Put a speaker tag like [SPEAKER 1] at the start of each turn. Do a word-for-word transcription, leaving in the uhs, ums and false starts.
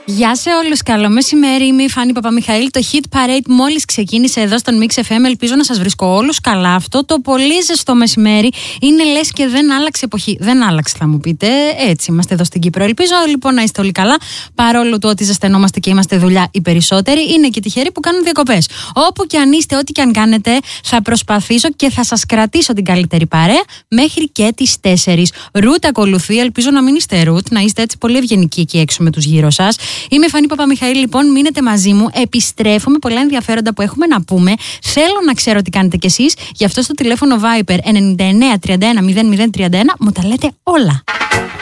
[SPEAKER 1] Γεια σε όλους, καλό μεσημέρι. Είμαι η Φάνη Παπαμιχαήλ. Το Hit Parade μόλις ξεκίνησε εδώ στον Mix εφ εμ. Ελπίζω να σας βρίσκω όλους καλά. Αυτό το πολύ ζεστό μεσημέρι είναι λες και δεν άλλαξε εποχή. Δεν άλλαξε, θα μου πείτε. Έτσι, είμαστε εδώ στην Κύπρο. Ελπίζω λοιπόν να είστε όλοι καλά. Παρόλο του ότι ζεσθενόμαστε και είμαστε δουλειά οι περισσότεροι, είναι και τυχεροί που κάνουν διακοπές. Όπου και αν είστε, ό,τι και αν κάνετε, θα προσπαθήσω και θα σας κρατήσω την καλύτερη παρέα μέχρι και τις τέσσερις. Ρουτ ακολουθεί. Ελπίζω να μην είστε ρουτ, να είστε έτσι πολύ ευγενικοί εκεί έξω με τους γύρω σας. Είμαι η Φανή Παπαμιχαήλ, λοιπόν, μείνετε μαζί μου. Επιστρέφω με πολλά ενδιαφέροντα που έχουμε να πούμε. Θέλω να ξέρω τι κάνετε κι εσείς. Γι' αυτό στο τηλέφωνο Viber ενενήντα εννέα τριάντα ένα μηδέν μηδέν τριάντα ένα μου τα λέτε όλα.